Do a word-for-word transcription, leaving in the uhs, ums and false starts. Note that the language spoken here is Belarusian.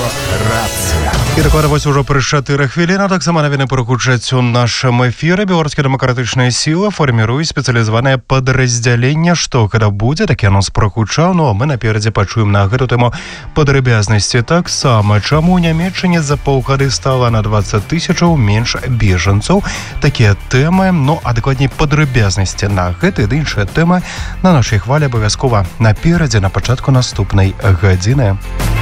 Рацыя. І такое вось ужо пры чатыры хвіліны, таксама навіны прагучаць у нашым эфіры. Беларускія дэмакратычныя сілы фарміруюць спецыялізаванае падраздзяленне. Што гэта будзе, такі анонс прагучаў, ну а мы наперадзе пачуем на гэту тэму падрабязнасці. Таксама, чаму ў Нямецчыне за паўгады стала на дваццаць тысячаў менш бежанцаў. Такія тэмы, ну а дакладней падрабязнасці на гэты ды іншыя тэмы на нашай хвалі абавязкова наперадзе на пачатку наступнай гадзіны.